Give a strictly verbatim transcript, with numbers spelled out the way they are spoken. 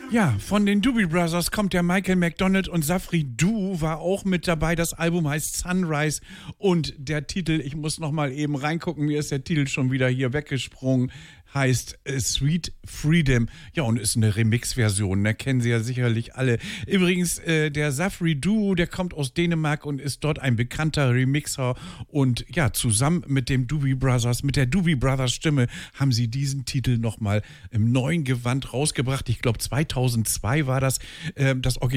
Ja, von den Doobie Brothers kommt der Michael McDonald und Safri Duo war auch mit dabei. Das Album heißt Sunrise und der Titel, ich muss noch mal eben reingucken, mir ist der Titel schon wieder hier weggesprungen, heißt äh, Sweet Freedom. Ja, und ist eine Remix-Version, ne? Kennen Sie ja sicherlich alle. Übrigens, äh, der Safri Duo, der kommt aus Dänemark und ist dort ein bekannter Remixer. Und ja, zusammen mit dem Doobie Brothers, mit der Doobie Brothers Stimme, haben sie diesen Titel nochmal im neuen Gewand rausgebracht. Ich glaube, zweitausendzwei war das, äh, das Original.